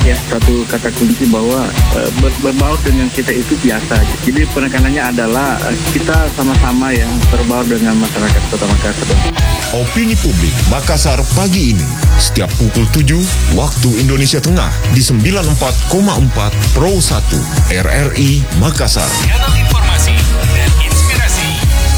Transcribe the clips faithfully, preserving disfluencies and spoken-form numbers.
ya satu kata kunci bahwa uh, ber, berbaur dengan kita itu biasa. Jadi penekanannya adalah uh, kita sama-sama yang berbaur dengan masyarakat Kota Makassar. Opini Publik Makassar pagi ini setiap pukul tujuh waktu Indonesia Tengah di sembilan puluh empat koma empat Pro satu R R I Makassar. Kanal informasi dan inspirasi.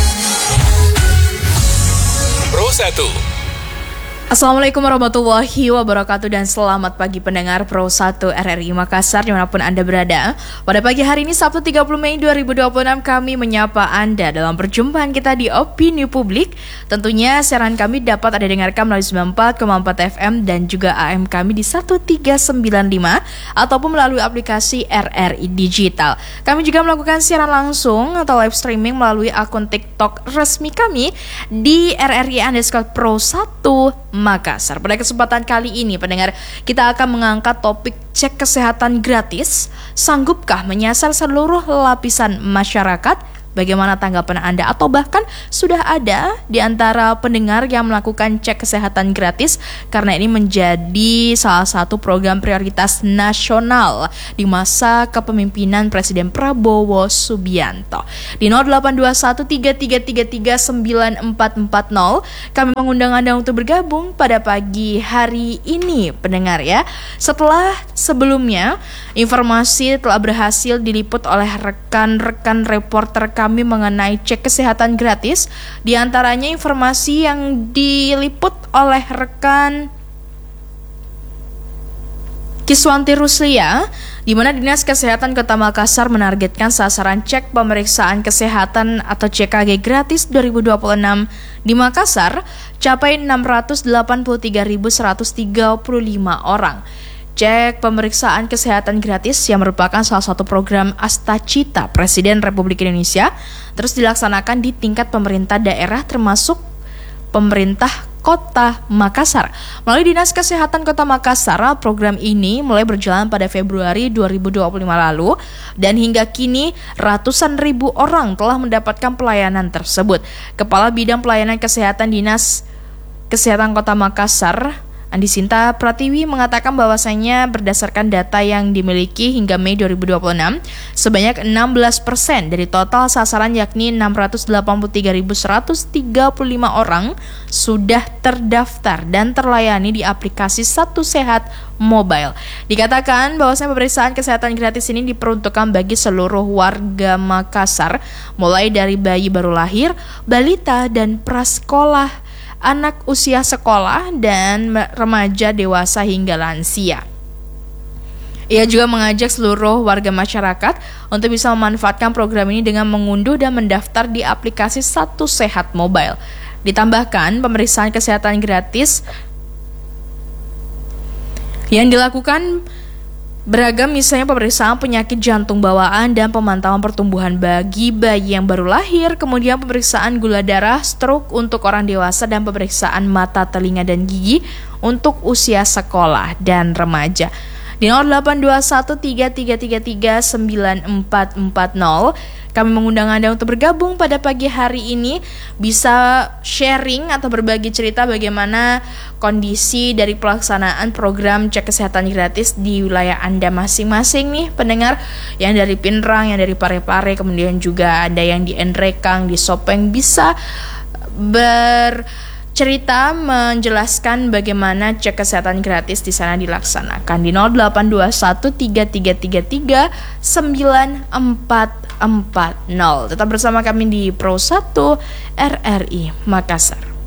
Pro satu. Assalamualaikum warahmatullahi wabarakatuh dan selamat pagi pendengar Pro satu R R I Makassar dimanapun Anda berada. Pada pagi hari ini Sabtu tiga puluh Mei dua ribu dua puluh enam kami menyapa Anda dalam perjumpaan kita di Opini Publik. Tentunya siaran kami dapat Anda dengarkan melalui sembilan puluh empat koma empat F M dan juga A M kami di seribu tiga ratus sembilan puluh lima ataupun melalui aplikasi R R I Digital. Kami juga melakukan siaran langsung atau live streaming melalui akun TikTok resmi kami di R R I underscore Pro satu Makassar. Pada kesempatan kali ini pendengar, kita akan mengangkat topik cek kesehatan gratis. Sanggupkah menyasar seluruh lapisan masyarakat? Bagaimana tanggapan Anda? Atau bahkan sudah ada di antara pendengar yang melakukan cek kesehatan gratis karena ini menjadi salah satu program prioritas nasional di masa kepemimpinan Presiden Prabowo Subianto. Di nol delapan dua satu tiga tiga tiga tiga sembilan empat empat nol kami mengundang Anda untuk bergabung pada pagi hari ini pendengar ya. Setelah sebelumnya informasi telah berhasil diliput oleh rekan-rekan reporter kami mengenai cek kesehatan gratis, di antaranya informasi yang diliput oleh rekan Kiswanti Ruslia, di mana Dinas Kesehatan Kota Makassar menargetkan sasaran cek pemeriksaan kesehatan atau C K G gratis dua ribu dua puluh enam di Makassar capai enam ratus delapan puluh tiga ribu seratus tiga puluh lima orang. Cek pemeriksaan kesehatan gratis yang merupakan salah satu program Astacita Presiden Republik Indonesia terus dilaksanakan di tingkat pemerintah daerah termasuk pemerintah Kota Makassar. Melalui Dinas Kesehatan Kota Makassar, program ini mulai berjalan pada Februari dua ribu dua puluh lima lalu dan hingga kini ratusan ribu orang telah mendapatkan pelayanan tersebut. Kepala Bidang Pelayanan Kesehatan Dinas Kesehatan Kota Makassar, Andi Sinta Pratiwi, mengatakan bahwasanya berdasarkan data yang dimiliki hingga Mei dua ribu dua puluh enam, sebanyak enam belas persen dari total sasaran yakni enam ratus delapan puluh tiga ribu seratus tiga puluh lima orang sudah terdaftar dan terlayani di aplikasi Satu Sehat Mobile. Dikatakan bahwasanya pemeriksaan kesehatan gratis ini diperuntukkan bagi seluruh warga Makassar, mulai dari bayi baru lahir, balita dan prasekolah, anak usia sekolah, dan remaja, dewasa hingga lansia. Ia juga mengajak seluruh warga masyarakat untuk bisa memanfaatkan program ini dengan mengunduh dan mendaftar di aplikasi Satu Sehat Mobile. Ditambahkan, pemeriksaan kesehatan gratis yang dilakukan beragam, misalnya pemeriksaan penyakit jantung bawaan dan pemantauan pertumbuhan bagi bayi yang baru lahir, kemudian pemeriksaan gula darah, stroke untuk orang dewasa, dan pemeriksaan mata, telinga, dan gigi untuk usia sekolah dan remaja. Di nol delapan dua satu tiga tiga tiga tiga sembilan empat empat nol kami mengundang Anda untuk bergabung pada pagi hari ini, bisa sharing atau berbagi cerita bagaimana kondisi dari pelaksanaan program cek kesehatan gratis di wilayah Anda masing-masing nih pendengar, yang dari Pinrang, yang dari Parepare, kemudian juga ada yang di Enrekang, di Sopeng. Bisa bercerita menjelaskan bagaimana cek kesehatan gratis di sana dilaksanakan di nol delapan dua satu tiga tiga tiga tiga sembilan empat empat nol. Tetap bersama kami di Pro satu R R I Makassar.